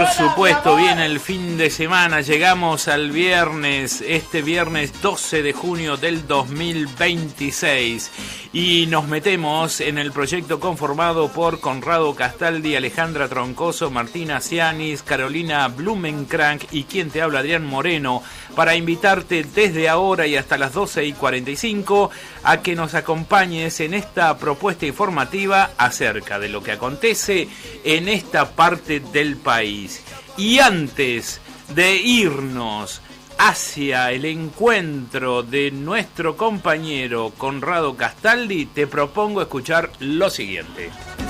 supuesto, viene el fin de semana, llegamos al viernes, este viernes 12 de junio del 2026 y nos metemos en el proyecto conformado por Conrado Castaldi, Alejandra Troncoso, Martina Cianis, Carolina Blumenkrank y quien te habla, Adrián Moreno, para invitarte desde ahora y hasta las 12:45 a que nos acompañes en esta propuesta informativa acerca de lo que acontece en esta parte del país. Y antes de irnos hacia el encuentro de nuestro compañero Conrado Castaldi, te propongo escuchar lo siguiente.